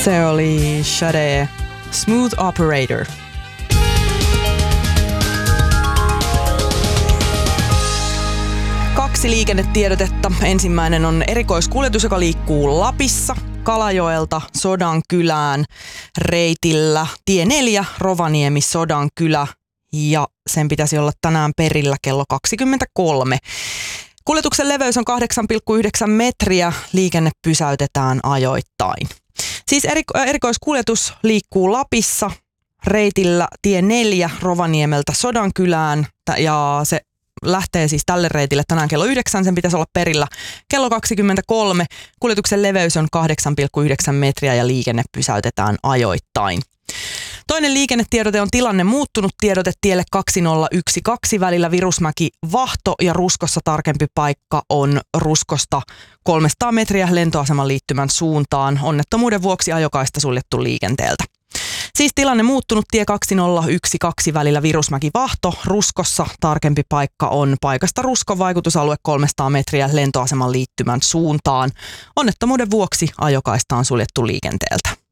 Se oli Sade, Smooth Operator. Kaksi liikennetiedotetta. Ensimmäinen on erikoiskuljetus, joka liikkuu Lapissa Kalajoelta Sodankylään reitillä tie 4 Rovaniemi Sodankylä, ja sen pitäisi olla tänään perillä kello 23. Kuljetuksen leveys on 8,9 metriä. Liikenne pysäytetään ajoittain. Siis erikoiskuljetus liikkuu Lapissa reitillä tie 4 Rovaniemeltä Sodankylään, ja se lähtee siis tälle reitille tänään kello 9. Sen pitäisi olla perillä kello 23. Kuljetuksen leveys on 8,9 metriä ja liikenne pysäytetään ajoittain. Toinen liikennetiedote on tilanne muuttunut tiedote tielle 2012 välillä Virusmäki-Vahto, ja Ruskossa tarkempi paikka on Ruskosta 300 metriä lentoaseman liittymän suuntaan. Onnettomuuden vuoksi ajokaista suljettu liikenteeltä. Siis tilanne muuttunut tie 2012 välillä Virusmäki-Vahto, Ruskossa tarkempi paikka on paikasta Ruskon vaikutusalue 300 metriä lentoaseman liittymän suuntaan. Onnettomuuden vuoksi ajokaista on suljettu liikenteeltä.